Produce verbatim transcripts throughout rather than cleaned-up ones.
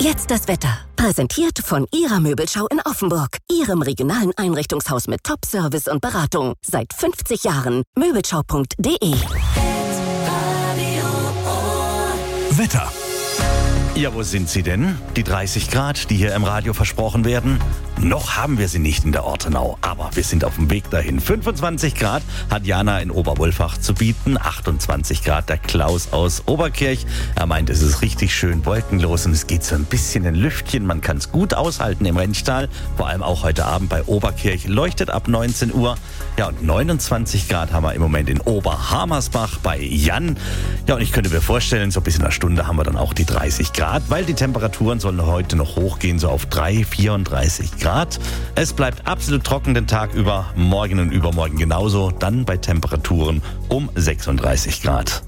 Jetzt das Wetter. Präsentiert von Ihrer Möbelschau in Offenburg. Ihrem regionalen Einrichtungshaus mit Top-Service und Beratung. Seit fünfzig Jahren. Möbelschau punkt de. Wetter. Ja, wo sind sie denn? Die dreißig Grad, die hier im Radio versprochen werden? Noch haben wir sie nicht in der Ortenau, aber wir sind auf dem Weg dahin. fünfundzwanzig Grad hat Jana in Oberwolfach zu bieten, achtundzwanzig Grad der Klaus aus Oberkirch. Er meint, es ist richtig schön wolkenlos und es geht so ein bisschen in Lüftchen. Man kann es gut aushalten im Rennstall, vor allem auch heute Abend bei Oberkirch. Leuchtet ab neunzehn Uhr. Ja, und neunundzwanzig Grad haben wir im Moment in Oberhammersbach bei Jan. Ja, und ich könnte mir vorstellen, so bis in einer Stunde haben wir dann auch die dreißig Grad, weil die Temperaturen sollen heute noch hochgehen, so auf drei, vierunddreißig Grad. Es bleibt absolut trocken den Tag über, morgen und übermorgen genauso, dann bei Temperaturen um sechsunddreißig Grad.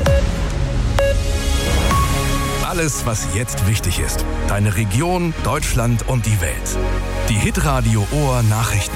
Alles, was jetzt wichtig ist. Deine Region, Deutschland und die Welt. Die Hitradio Ohr Nachrichten.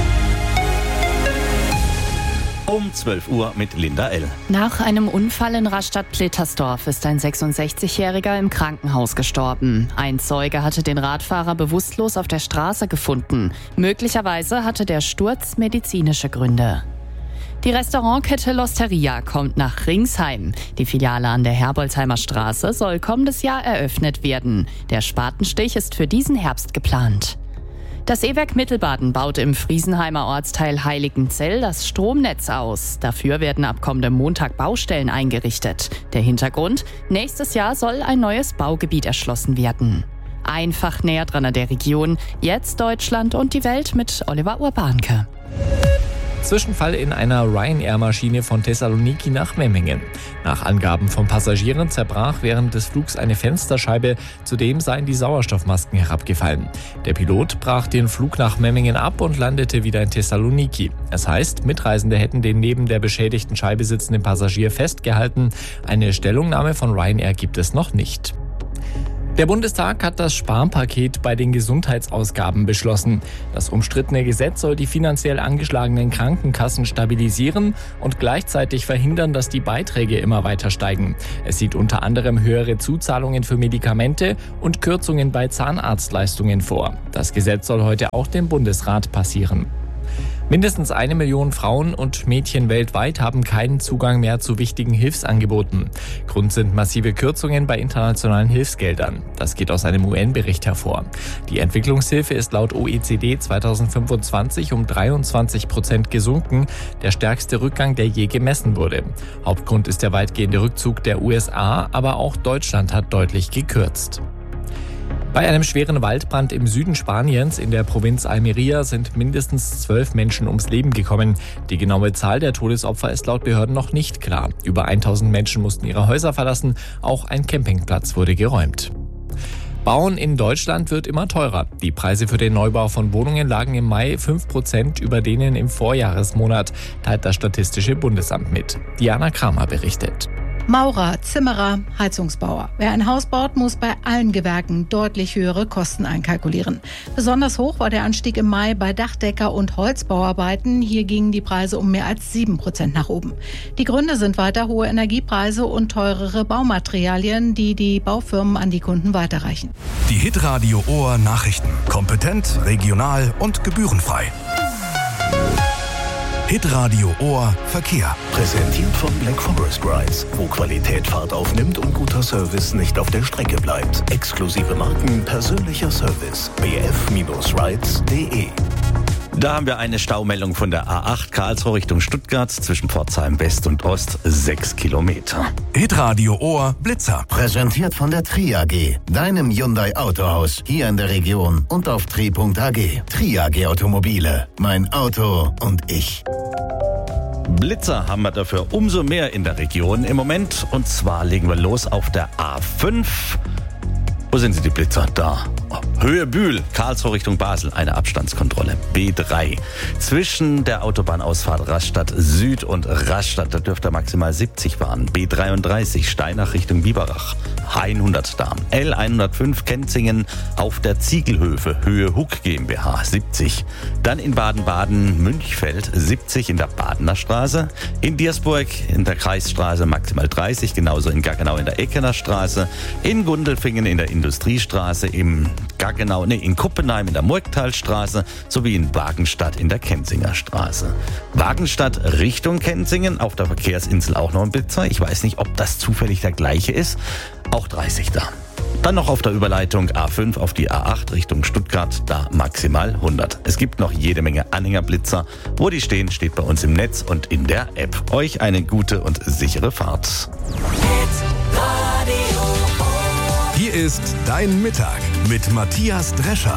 Um zwölf Uhr mit Linda L. Nach einem Unfall in Rastatt-Plittersdorf ist ein sechsundsechzigjähriger im Krankenhaus gestorben. Ein Zeuge hatte den Radfahrer bewusstlos auf der Straße gefunden. Möglicherweise hatte der Sturz medizinische Gründe. Die Restaurantkette L'Osteria kommt nach Ringsheim. Die Filiale an der Herbolzheimer Straße soll kommendes Jahr eröffnet werden. Der Spatenstich ist für diesen Herbst geplant. Das E-Werk Mittelbaden baut im Friesenheimer Ortsteil Heiligenzell das Stromnetz aus. Dafür werden ab kommendem Montag Baustellen eingerichtet. Der Hintergrund: Nächstes Jahr soll ein neues Baugebiet erschlossen werden. Einfach näher dran an der Region. Jetzt Deutschland und die Welt mit Oliver Urbanke. Zwischenfall in einer Ryanair-Maschine von Thessaloniki nach Memmingen. Nach Angaben von Passagieren zerbrach während des Flugs eine Fensterscheibe, zudem seien die Sauerstoffmasken herabgefallen. Der Pilot brach den Flug nach Memmingen ab und landete wieder in Thessaloniki. Es heißt, Mitreisende hätten den neben der beschädigten Scheibe sitzenden Passagier festgehalten. Eine Stellungnahme von Ryanair gibt es noch nicht. Der Bundestag hat das Sparpaket bei den Gesundheitsausgaben beschlossen. Das umstrittene Gesetz soll die finanziell angeschlagenen Krankenkassen stabilisieren und gleichzeitig verhindern, dass die Beiträge immer weiter steigen. Es sieht unter anderem höhere Zuzahlungen für Medikamente und Kürzungen bei Zahnarztleistungen vor. Das Gesetz soll heute auch dem Bundesrat passieren. Mindestens eine Million Frauen und Mädchen weltweit haben keinen Zugang mehr zu wichtigen Hilfsangeboten. Grund sind massive Kürzungen bei internationalen Hilfsgeldern. Das geht aus einem U N-Bericht hervor. Die Entwicklungshilfe ist laut O E C D zweitausendfünfundzwanzig um dreiundzwanzig Prozent gesunken, der stärkste Rückgang, der je gemessen wurde. Hauptgrund ist der weitgehende Rückzug der U S A, aber auch Deutschland hat deutlich gekürzt. Bei einem schweren Waldbrand im Süden Spaniens in der Provinz Almería sind mindestens zwölf Menschen ums Leben gekommen. Die genaue Zahl der Todesopfer ist laut Behörden noch nicht klar. Über tausend Menschen mussten ihre Häuser verlassen. Auch ein Campingplatz wurde geräumt. Bauen in Deutschland wird immer teurer. Die Preise für den Neubau von Wohnungen lagen im Mai fünf Prozent über denen im Vorjahresmonat, teilt das Statistische Bundesamt mit. Diana Kramer berichtet. Maurer, Zimmerer, Heizungsbauer. Wer ein Haus baut, muss bei allen Gewerken deutlich höhere Kosten einkalkulieren. Besonders hoch war der Anstieg im Mai bei Dachdecker- und Holzbauarbeiten. Hier gingen die Preise um mehr als sieben Prozent nach oben. Die Gründe sind weiter hohe Energiepreise und teurere Baumaterialien, die die Baufirmen an die Kunden weiterreichen. Die Hitradio Ohr Nachrichten. Kompetent, regional und gebührenfrei. Hitradio Ohr Verkehr. Präsentiert von Black Forest Rides, wo Qualität Fahrt aufnimmt und guter Service nicht auf der Strecke bleibt. Exklusive Marken, persönlicher Service. b f rides punkt de. Da haben wir eine Staumeldung von der A acht Karlsruhe Richtung Stuttgart zwischen Pforzheim West und Ost, sechs Kilometer. Hitradio Ohr Blitzer. Präsentiert von der Tri A G, deinem Hyundai Autohaus, hier in der Region und auf tri punkt a g. Tri A G Automobile, mein Auto und ich. Blitzer haben wir dafür umso mehr in der Region im Moment. Und zwar legen wir los auf der A fünf. Wo sind sie, die Blitzer? Da. Höhe Bühl, Karlsruhe Richtung Basel, eine Abstandskontrolle. B drei. Zwischen der Autobahnausfahrt Rastatt Süd und Rastatt, da dürfte maximal siebzig fahren. B dreiunddreißig, Steinach Richtung Biberach, hundert da. L hundertfünf, Kenzingen auf der Ziegelhöfe, Höhe Huck GmbH, siebzig. Dann in Baden-Baden, Münchfeld, siebzig in der Badener Straße. In Diersburg in der Kreisstraße maximal dreißig, genauso in Gaggenau in der Eckener Straße. In Gundelfingen in der Industriestraße, im Gaggenau, nee, in Kuppenheim in der Murgtalstraße sowie in Wagenstadt in der Kenzinger Straße. Wagenstadt Richtung Kenzingen, auf der Verkehrsinsel auch noch ein Blitzer. Ich weiß nicht, ob das zufällig der gleiche ist. Auch dreißig da. Dann noch auf der Überleitung A fünf auf die A acht Richtung Stuttgart, da maximal hundert. Es gibt noch jede Menge Anhängerblitzer. Wo die stehen, steht bei uns im Netz und in der App. Euch eine gute und sichere Fahrt. Hier ist Dein Mittag mit Matthias Drescher.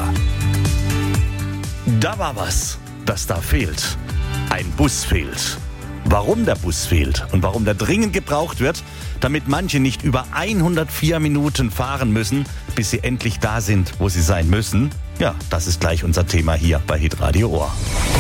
Da war was, das da fehlt. Ein Bus fehlt. Warum der Bus fehlt und warum der dringend gebraucht wird, damit manche nicht über hundertvier Minuten fahren müssen, bis sie endlich da sind, wo sie sein müssen. Ja, das ist gleich unser Thema hier bei Hitradio Ohr.